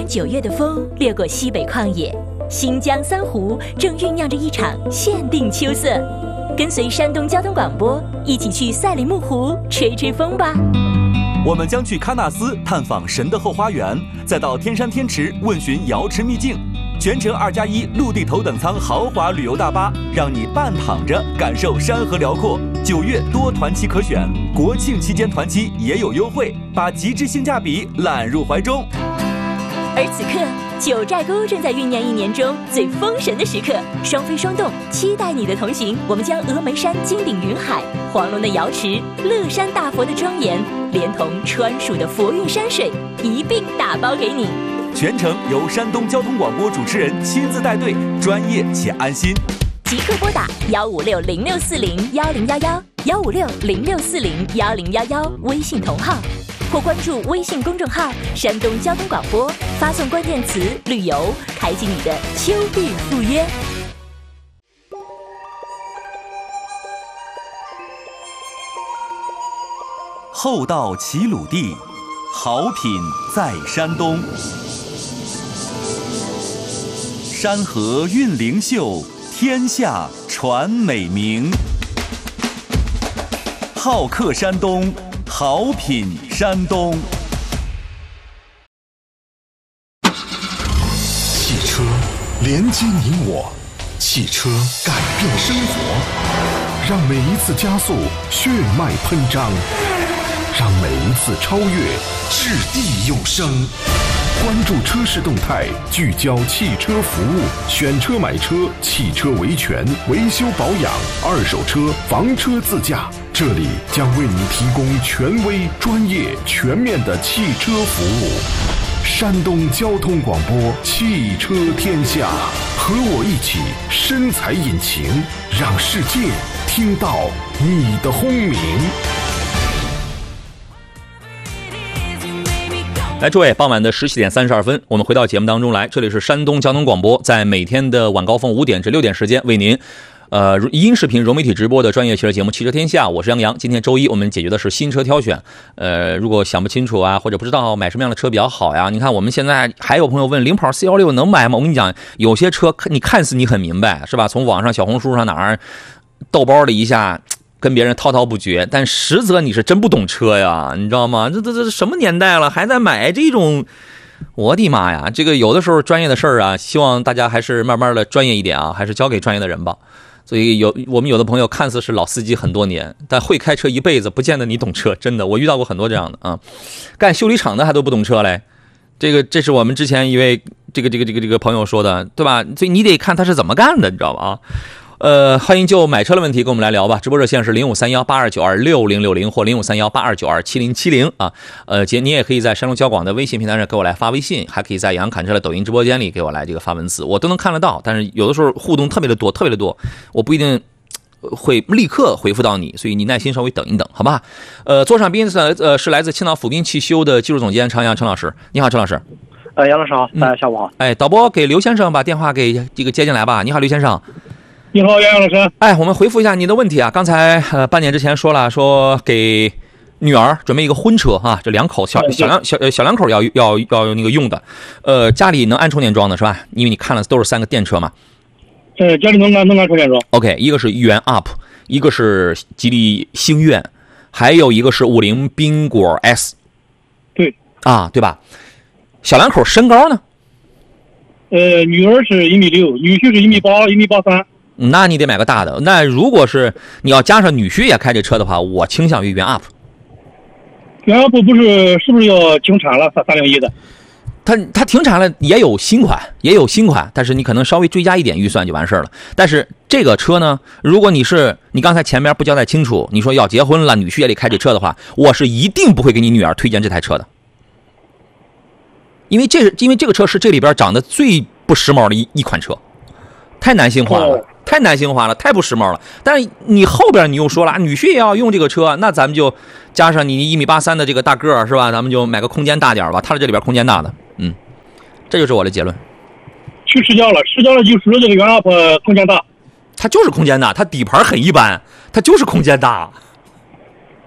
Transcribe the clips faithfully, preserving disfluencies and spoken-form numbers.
让九月的风掠过西北旷野，新疆三湖正酝酿着一场限定秋色。跟随山东交通广播一起去赛里木湖吹吹风吧。 我们将去喀纳斯探访神的后花园，再到天山天池问询瑶池秘境。全程二加一陆地头等舱豪华旅游大巴，让你半躺着感受山河辽阔。九月多团期可选，国庆期间团期也有优惠，把极致性价比揽入怀中。 而此刻，九寨沟正在酝酿一年中最封神的时刻，双飞双动，期待你的同行。我们将峨眉山金顶云海、黄龙的瑶池、乐山大佛的庄严，连同川蜀的佛韵山水一并打包给你。 全程由山东交通广播主持人亲自带队，专业且安心。 即刻拨打幺五六零六四零幺零幺幺幺五六零六四零幺零幺幺微信同号，或关注微信公众号山东交通广播，发送关键词旅游，开启你的秋日赴约。 厚道齐鲁地，好品在山东。山河韵灵秀，天下传美名。好客山东，好品山东。 汽车连接你我，汽车改变生活，让每一次加速血脉喷张，让每一次超越掷地有声。关注车市动态，聚焦汽车服务，选车买车，汽车维权、维修保养、二手车、房车自驾，这里将为你提供权威、专业、全面的汽车服务。山东交通广播，汽车天下，和我一起深踩引擎，让世界听到你的轰鸣。 来，诸位，傍晚的十七点三十二分，我们回到节目当中来。这里是山东交通广播，在每天的晚高峰五点至六点时间，为您呃音视频融媒体直播的专业汽车节目《汽车天下》，我是杨洋。今天周一，我们解决的是新车挑选。呃，如果想不清楚啊，或者不知道买什么样的车比较好呀，你看我们现在还有朋友问领跑四一六能买吗？我跟你讲，有些车你看似你很明白，是吧？从网上、小红书上哪儿豆包了一下。跟别人滔滔不绝，但实则你是真不懂车呀，你知道吗？这这这什么年代了，还在买这种？我的妈呀！这个有的时候专业的事儿啊，希望大家还是慢慢的专业一点啊，还是交给专业的人吧。所以有我们有的朋友看似是老司机很多年，但会开车一辈子，不见得你懂车，真的，我遇到过很多这样的啊。干修理厂的还都不懂车嘞，这个这是我们之前一位这个这个这个这个朋友说的，对吧？所以你得看他是怎么干的，你知道吧？啊。呃，欢迎就买车的问题跟我们来聊吧。直播热线是零五三幺八二九二六零六零或零五三幺八二九二七零七零啊。呃，姐，你也可以在山东交广的微信平台上给我来发微信，还可以在杨侃车的抖音直播间里给我来这个发文字，我都能看得到。但是有的时候互动特别的多，特别的多，我不一定会立刻回复到你，所以你耐心稍微等一等，好吧？呃，座上宾是呃是来自青岛府滨汽修的技术总监常阳陈老师，你好，陈老师。 呃，杨老师好，大家下午好。 嗯、哎，导播给刘先生把电话给这个接进来吧。你好，刘先生。 你好，杨洋老师。 哎，我们回复一下您的问题啊。刚才呃半年之前说了，说给女儿准备一个婚车啊，这两口小小两小小两口要要要那个用的，呃，家里能安充电桩的是吧？因为你看了都是三个电车嘛。 呃，家里能安能安充电桩。 OK， 一个是豫园 U P， 一个是吉利星愿，还有一个是五菱缤果 S。 对。啊， 对吧？小两口身高呢？ 呃，女儿是一米六，女婿是一米八，一米八三。 那你得买个大的。那如果是你要加上女婿也开这车的话，我倾向于原 U P。 原 U P 不是是不是要停产了？三三零一的。 它它停产了，也有新款，也有新款，但是你可能稍微追加一点预算就完事儿了。但是这个车呢，如果你是你刚才前面不交代清楚，你说要结婚了，女婿也得开这车的话，我是一定不会给你女儿推荐这台车的。因为这是因为这个车是这里边长得最不时髦的一一款车，太男性化了，太男性化了，太不时髦了。但是你后边你又说了，女婿也要用这个车，那咱们就加上你一米八三的这个大个儿是吧？咱们就买个空间大点吧。它是这里边空间大的，嗯，这就是我的结论。 去试驾了，试驾了就说这个原 U P 空间大， 它就是空间大，它底盘很一般，它就是空间大。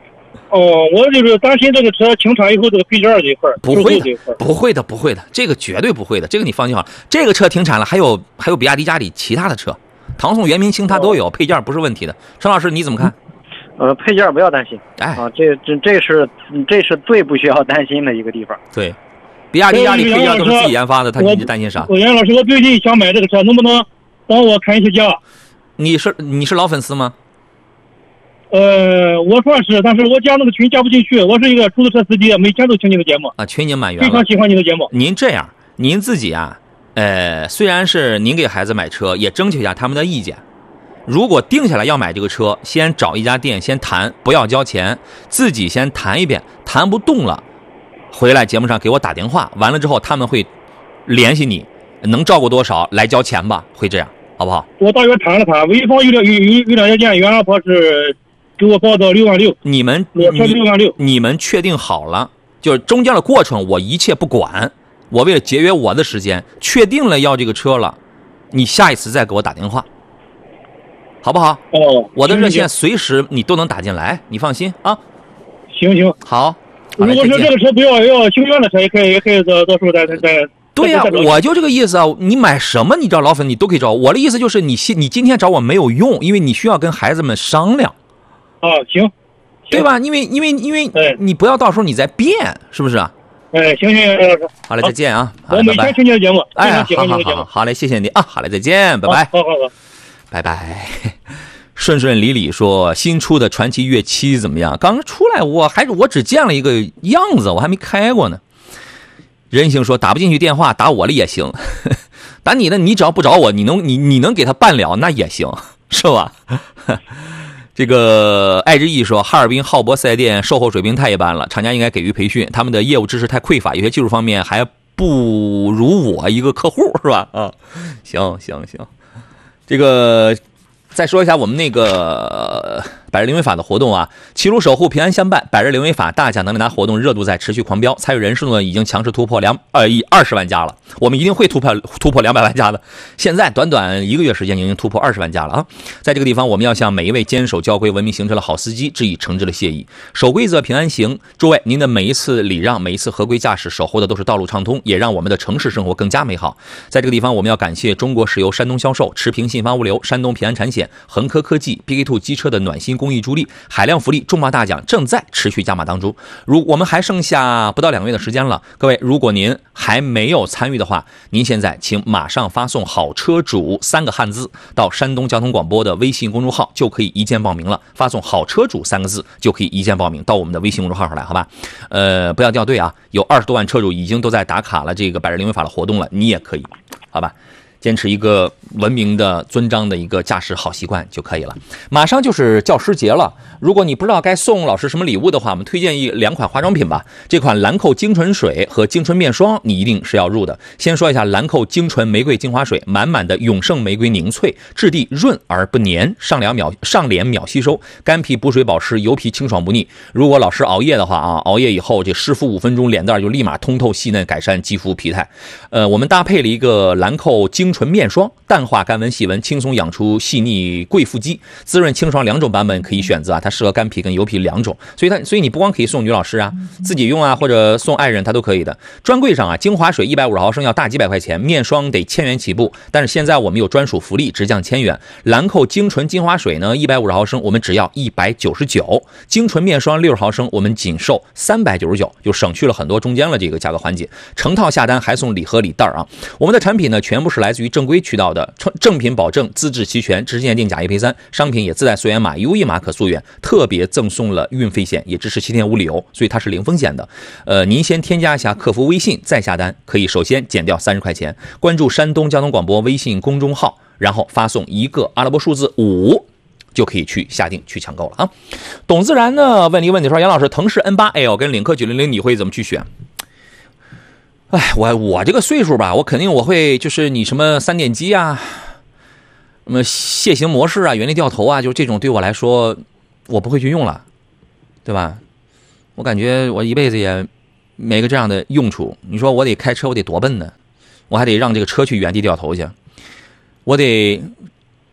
哦，我就是担心这个车停产以后这个配件这一块， 不会的，不会的，不会的，这个绝对不会的，这个你放心好了。这个车停产了，还有还有比亚迪家里其他的车，唐宋元明清它都有，配件不是问题的。陈老师你怎么看？ 呃，配件不要担心，哎啊，这这这是这是最不需要担心的一个地方。 对，比亚迪家里配件都是自己研发的，他你担心啥？ 我杨老师，我最近想买这个车，能不能帮我看一下价？ 你是你是老粉丝吗？ 呃，我算是，但是我加那个群加不进去。我是一个出租车司机，每天都听你的节目啊，群已经满员了， 非常喜欢你的节目。 您这样，您自己啊，呃，虽然是您给孩子买车，也争取一下他们的意见。如果定下来要买这个车，先找一家店先谈，不要交钱，自己先谈一遍，谈不动了，回来节目上给我打电话，完了之后他们会联系你，能照顾多少来交钱吧，会这样，好不好？ 我大约谈了谈，潍坊有两有有有两家店，原来他是给我报到六万六， 你们我说六万六， 你们确定好了，就是中间的过程我一切不管，我为了节约我的时间，确定了要这个车了，你下一次再给我打电话，好不好？ 哦， 我的热线随时你都能打进来，你放心啊。 行行， 好。 如果说这个车不要要星愿的车，也可以也可以到到时候再再再。 对呀、啊，我就这个意思啊！你买什么你找老粉你都可以找我的意思就是你你今天找我没有用，因为你需要跟孩子们商量。 啊，行， 对吧？因为因为因为你不要到时候你再变，是不是啊？ 哎，行行， 好嘞，再见啊！ 我每天听你的节目， 哎，好好好，好嘞，谢谢你啊！好嘞，再见，拜拜， 好好好， 拜拜。顺顺利利说新出的传奇越七怎么样？刚出来我还我只见了一个样子，我还没开过呢。人性说打不进去电话，打我的也行，打你的你只要不找我，你能你你能给他办了那也行，是吧？这个爱之意说哈尔滨浩博四 S 店售后水平太一般了，厂家应该给予培训，他们的业务知识太匮乏，有些技术方面还不如我一个客户，是吧？啊，行行行，这个。再说一下我们那个百日零违法的活动啊，齐鲁守护平安相伴，百日零违法大奖能力拿活动热度在持续狂飙，参与人数呢已经强势突破两呃二十万加了，我们一定会突破突破两百万加的。现在短短一个月时间已经突破二十万加了啊！在这个地方，我们要向每一位坚守交规、文明行车的好司机致以诚挚的谢意。守规则，平安行。诸位，您的每一次礼让，每一次合规驾驶，守护的都是道路畅通，也让我们的城市生活更加美好。在这个地方，我们要感谢中国石油山东销售、持平信发物流、山东平安产险、恒科科技、B K 二 机车的暖心公益助力，海量福利、重磅大奖正在持续加码当中。如我们还剩下不到两个月的时间了，各位，如果您还没有参与的话，您现在请马上发送好车主三个汉字到山东交通广播的微信公众号，就可以一键报名了。发送好车主三个字就可以一键报名到我们的微信公众号上来，好吧？呃，不要掉队啊，有二十多万车主已经都在打卡了这个百日零违法的活动了，你也可以，好吧？坚持一个文明的遵章的一个驾驶好习惯就可以了。马上就是教师节了，如果你不知道该送老师什么礼物的话，我们推荐一两款化妆品吧。这款兰蔻精纯水和精纯面霜你一定是要入的。先说一下兰蔻精纯玫瑰精华水，满满的永盛玫瑰凝萃，质地润而不黏，上脸秒上脸秒吸收，干皮补水保湿，油皮清爽不腻。如果老师熬夜的话啊，熬夜以后这湿敷五分钟，脸蛋就立马通透细嫩，改善肌肤疲态。呃，我们搭配了一个兰蔻精纯面霜，淡化干纹细纹，轻松养出细腻贵妇肌，滋润清爽两种版本可以选择啊，它适合干皮跟油皮两种，所以它所以你不光可以送女老师啊，自己用啊，或者送爱人，它都可以的。专柜上啊，精华水一百五十毫升要大几百块钱，面霜得千元起步，但是现在我们有专属福利，直降千元。兰蔻精纯精华水呢，一百五十毫升我们只要一百九十九，精纯面霜六十毫升我们仅售三百九十九，就省去了很多中间的这个价格环节。成套下单还送礼盒礼袋啊。我们的产品呢，全部是来自于正规渠道的，正品保证，资质齐全，直接鉴定，假一赔三，商品也自带溯源码，优一码可溯源，特别赠送了运费险，也支持七天无理由，所以它是零风险的。呃，您先添加一下客服微信再下单，可以首先减掉三十块钱，关注山东交通广播微信公众号，然后发送一个阿拉伯数字五。就可以去下定去抢购了啊！董自然呢问你问题说，杨老师，腾势 N 八 L 跟领克九零零你会怎么去选？哎，我我这个岁数吧，我肯定我会就是你什么三点机啊，什么楔形模式啊，原地掉头啊，就这种对我来说我不会去用了，对吧？我感觉我一辈子也没个这样的用处。你说我得开车，我得多笨呢，我还得让这个车去原地掉头去，我得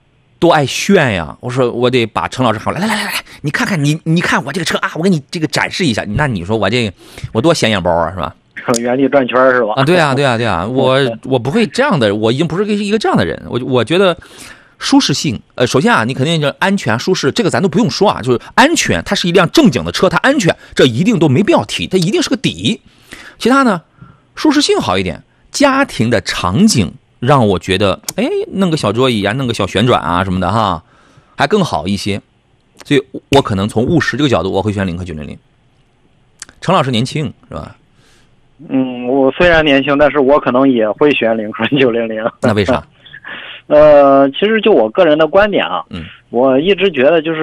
多爱炫呀！我说我得把陈老师喊来，来来来来，你看看你你看我这个车啊，我给你这个展示一下。那你说我这我多显眼包啊，是吧？ 原地转圈是吧？ 啊，对啊，对啊，对啊，我我不会这样的，我已经不是一个这样的人。我我觉得舒适性，呃，首先啊，你肯定就安全、舒适，这个咱都不用说啊，就是安全，它是一辆正经的车，它安全，这一定都没必要提，它一定是个底。其他呢，舒适性好一点，家庭的场景让我觉得，哎，弄个小桌椅啊，弄个小旋转啊什么的哈，还更好一些。所以我可能从务实这个角度，我会选领克九零零。陈老师年轻是吧？ 嗯，我虽然年轻，但是我可能也会选领克九零零。 那为啥？ 呃，其实就我个人的观点啊， 嗯，我一直觉得就是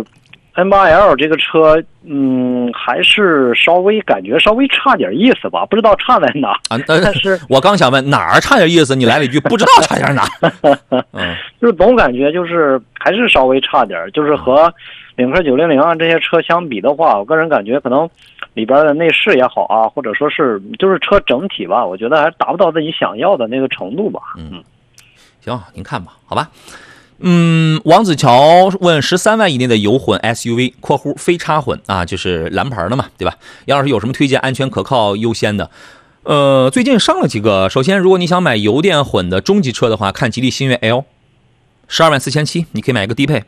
N 八 L 这个车，嗯，还是稍微感觉稍微差点意思吧，不知道差在哪啊。但是我刚想问哪儿差点意思，你来了一句不知道差点哪。 嗯，就是总感觉就是还是稍微差点，就是和领克九零零啊这些车相比的话，我个人感觉可能里边的内饰也好啊，或者说是就是车整体吧，我觉得还达不到自己想要的那个程度吧。 嗯，行，您看吧，好吧。嗯，王子乔问十三万以内的油混 S U V（ 括弧非插混啊，就是蓝牌的嘛，对吧？杨老师有什么推荐安全可靠优先的？呃，最近上了几个。首先，如果你想买油电混的中级车的话，看吉利星越 L， 十二万四千七，你可以买一个低配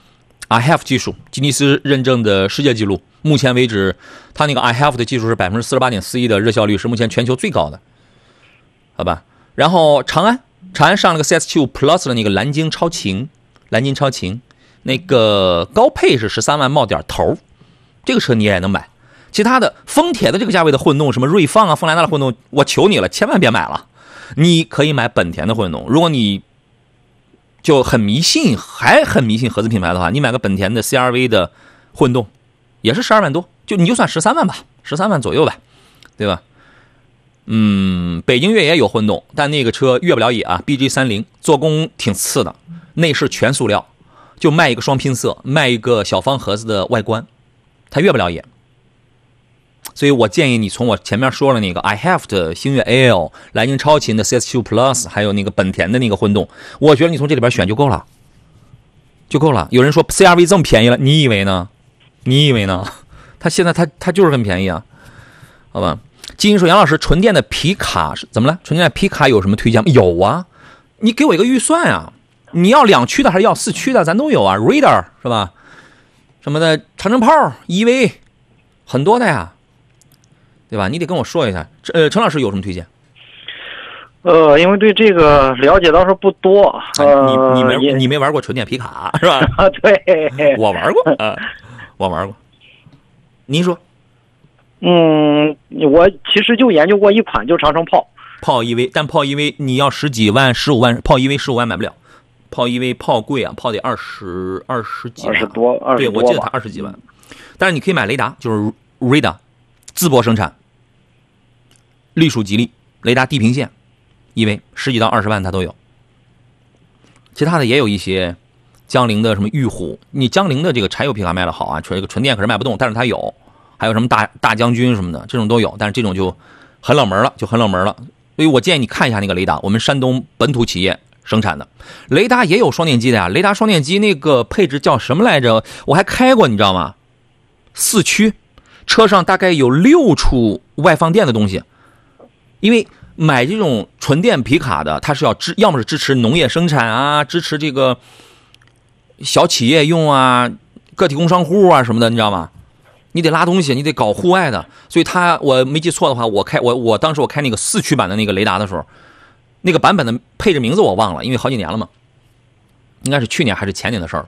I H A V 技术，吉尼斯认证的世界纪录。目前为止，它那个 I H A V 的技术是百分之四十八点四一的热效率，是目前全球最高的，好吧？然后长安，长安上了个 C S 七十五 Plus 的那个蓝鲸超擎，蓝鲸超擎，那个高配是十三万冒点头，这个车你也能买。其他的丰田的这个价位的混动，什么锐放啊、锋兰达的混动，我求你了，千万别买了。你可以买本田的混动，如果你就很迷信，还很迷信合资品牌的话，你买个本田的 C R V 的混动，也是十二万多，就你就算十三万吧，十三万左右吧，对吧？嗯，北京越野有混动，但那个车越不了野啊 ，B G 三十 做工挺次的，内饰全塑料，就卖一个双拼色，卖一个小方盒子的外观，它越不了野。所以我建议你从我前面说的那个 I H A V 的星越 L、蓝鲸超擎的 C S 七十五 Plus， 还有那个本田的那个混动，我觉得你从这里边选就够了，就够了。有人说 C R V 这么便宜了，你以为呢？你以为呢？它现在它它就是很便宜啊，好吧？金英说杨老师，纯电的皮卡是怎么了？纯电的皮卡有什么推荐吗？有啊，你给我一个预算啊，你要两驱的还是要四驱的？咱都有啊 ，Radar 是吧？什么的长城炮 E V 很多的呀。对吧？你得跟我说一下。呃，陈老师有什么推荐？ 呃，因为对这个了解倒是不多。 呃，你你没你没玩过纯电皮卡是吧？ 啊，对， 我玩过啊，我玩过。您说？ 嗯，我其实就研究过一款，就长城炮。 炮 E V， 但炮 E V 你要十几万、十五万，炮 E V 十五万买不了。炮 E V 炮贵啊，炮得二十二十几万， 二十多，二十多。对，我记得它二十几万。但是你可以买雷达，就是 Radar。淄博生产，隶属吉利，雷达地平线 E V 十几到二十万它都有。其他的也有一些，江铃的什么玉虎，你江铃的这个柴油皮卡卖的好啊，这个纯电可是卖不动，但是它有。还有什么大大将军什么的，这种都有，但是这种就很冷门了，就很冷门了。所以我建议你看一下那个雷达，我们山东本土企业生产的雷达也有双电机的呀。雷达双电机那个配置叫什么来着？我还开过，你知道吗？四驱。车上大概有六处外放电的东西，因为买这种纯电皮卡的，它是要支，要么是支持农业生产啊，支持这个小企业用啊，个体工商户啊什么的，你知道吗？你得拉东西，你得搞户外的，所以它我没记错的话，我开我我当时我开那个四驱版的那个雷达的时候，那个版本的配置名字我忘了，因为好几年了嘛，应该是去年还是前年的事儿了，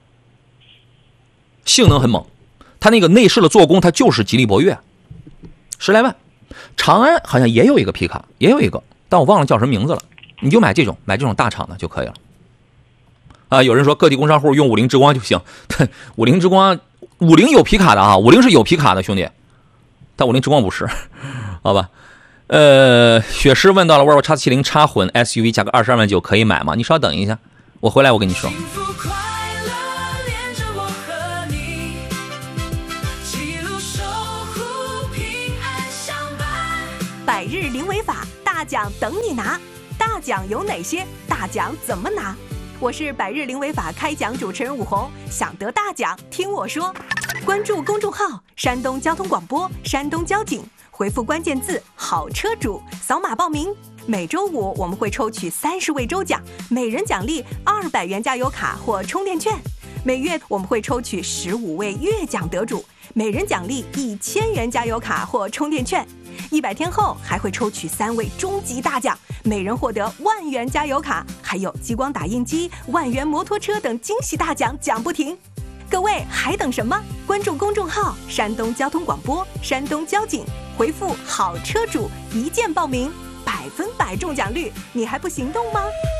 性能很猛。它那个内饰的做工，它就是吉利博越，十来万。长安好像也有一个皮卡，也有一个，但我忘了叫什么名字了。你就买这种，买这种大厂的就可以了。啊，有人说个体工商户用五菱之光就行，五菱之光，五菱有皮卡的啊，五菱是有皮卡的兄弟，但五菱之光不是，好吧？呃，雪狮问到了沃尔沃 X 七十 插混 S U V 价格二十二万九可以买吗？你稍等一下，我回来我跟你说。 百日零违法大奖等你拿，大奖有哪些？大奖怎么拿？ 我是百日零违法开讲主持人武红，想得大奖听我说。关注公众号山东交通广播、山东交警，回复关键字好车主，扫码报名。每周五我们会抽取三十位周奖，每人奖励二百元加油卡或充电券。每月我们会抽取十五位月奖得主，每人奖励一千元加油卡或充电券。一百天后还会抽取三位终极大奖，每人获得万元加油卡，还有激光打印机、万元摩托车等惊喜大奖，奖不停。各位还等什么？关注公众号山东交通广播、山东交警，回复好车主一键报名，百分百中奖率，你还不行动吗？